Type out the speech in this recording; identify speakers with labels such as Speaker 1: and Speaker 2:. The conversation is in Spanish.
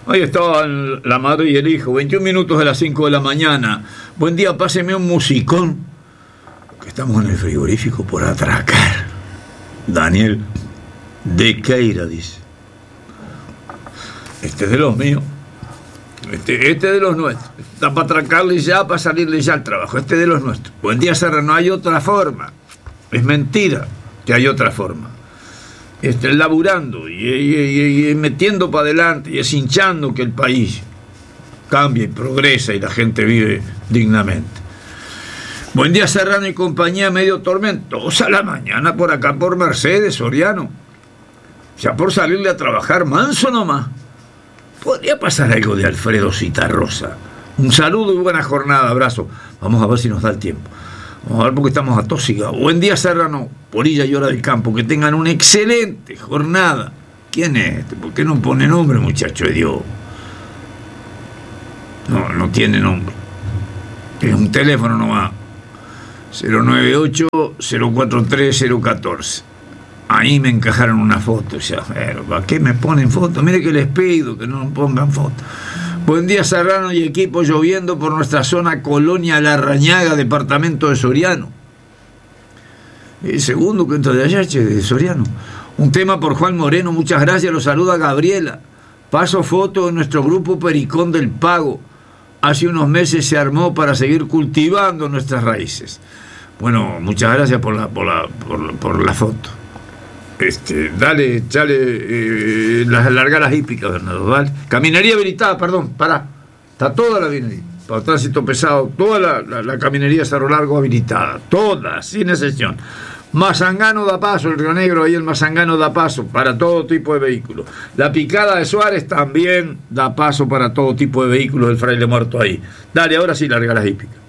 Speaker 1: Ahí estaban la madre y el hijo, 21 minutos de las 5 de la mañana. Buen día, páseme un musicón, que estamos en el frigorífico por atracar. Daniel de Queira dice. Este es de los míos. Este es de los nuestros. Está para atracarle ya, para salirle ya al trabajo. Este es de los nuestros. Buen día, Serra, no hay otra forma. Es mentira que hay otra forma. Laburando y metiendo para adelante y es hinchando que el país cambie y progresa y la gente vive dignamente. Buen día, Serrano y compañía, medio tormentosa la mañana por acá por Mercedes, Soriano. Ya por salirle a trabajar manso nomás. Podría pasar algo de Alfredo Citarrosa. Un saludo y buena jornada, abrazo. Vamos a ver si nos da el tiempo. Vamos a ver porque estamos atosigados. Buen día, Serrano, Porilla y Hora del Campo. Que tengan una excelente jornada. ¿Quién es este? ¿Por qué no pone nombre, muchacho de Dios? No tiene nombre. Es un teléfono nomás. 098-043-014. Ahí me encajaron una foto ya. Pero ¿para qué me ponen fotos? Mire que les pido que no pongan fotos. Buen día, Serrano y equipo, lloviendo por nuestra zona Colonia La Rañaga, departamento de Soriano. El segundo que entra de allá, de Soriano. Un tema por Juan Moreno, muchas gracias, lo saluda Gabriela. Paso foto en nuestro grupo Pericón del Pago. Hace unos meses se armó para seguir cultivando nuestras raíces. Bueno, muchas gracias por la foto. Dale, larga las hípicas, Bernardo, ¿vale? Caminería habilitada, perdón, pará. Está toda la caminería, para tránsito pesado, toda la caminería Cerro Largo habilitada, toda, sin excepción. Mazangano da paso, el Río Negro, ahí el Mazangano da paso para todo tipo de vehículos. La Picada de Suárez también da paso para todo tipo de vehículos del Fraile Muerto ahí. Dale, ahora sí, larga las hípicas.